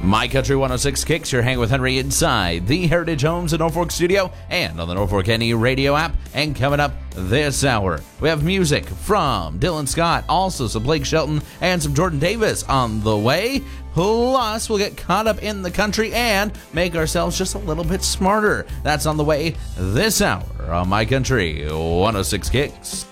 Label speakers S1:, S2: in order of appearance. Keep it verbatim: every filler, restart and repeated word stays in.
S1: My Country one oh six Kicks, you're hanging with Henry inside the Heritage Homes in Norfolk studio and on the Norfolk N E radio app. And coming up this hour, we have music from Dylan Scott, also some Blake Shelton and some Jordan Davis on the way. Plus, we'll get caught up in the country and make ourselves just a little bit smarter. That's on the way this hour on My Country one oh six Kicks.